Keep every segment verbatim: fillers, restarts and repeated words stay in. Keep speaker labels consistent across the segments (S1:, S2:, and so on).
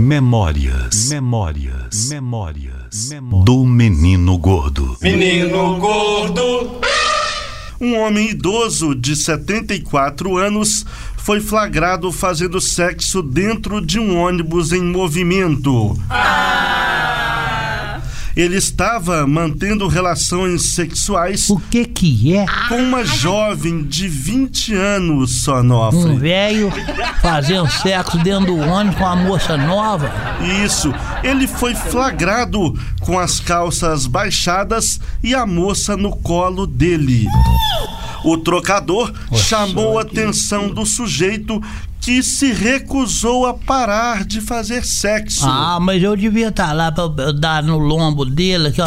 S1: Memórias, memórias, memórias, memórias do menino gordo.
S2: Menino gordo.
S3: Um homem idoso de setenta e quatro anos foi flagrado fazendo sexo dentro de um ônibus em movimento.
S2: Ah!
S3: Ele estava mantendo relações sexuais.
S4: O que que é?
S3: Com uma jovem de vinte anos, Sonofre.
S4: Um velho fazendo sexo dentro do ônibus com uma moça nova?
S3: Isso. Ele foi flagrado com as calças baixadas e a moça no colo dele. O trocador Nossa, chamou a atenção do sujeito, que se recusou a parar de fazer sexo.
S4: Ah, mas eu devia estar lá pra eu dar no lombo dele aqui, ó.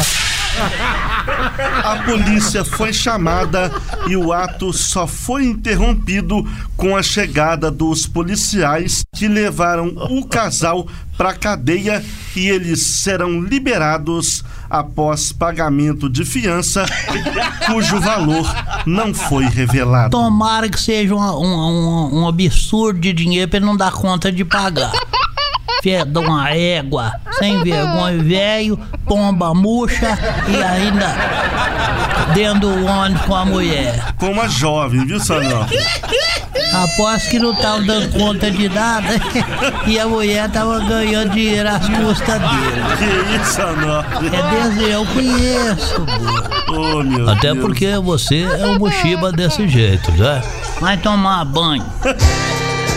S3: A polícia foi chamada e o ato só foi interrompido com a chegada dos policiais, que levaram o casal para a cadeia, e eles serão liberados após pagamento de fiança, cujo valor não foi revelado.
S4: Tomara que seja um, um, um absurdo de dinheiro para ele não dar conta de pagar. Feda uma égua, sem vergonha, velho, pomba murcha e ainda dentro do ônibus com a mulher.
S3: Com uma jovem, viu, Sonofre?
S4: Aposto que não tava dando conta de nada e a mulher tava ganhando dinheiro às custas dele.
S3: Que isso, Sonofre?
S4: É desse, eu conheço,
S3: oh, meu
S4: Até
S3: Deus.
S4: porque você é um mochiba desse jeito, né? Vai tomar banho.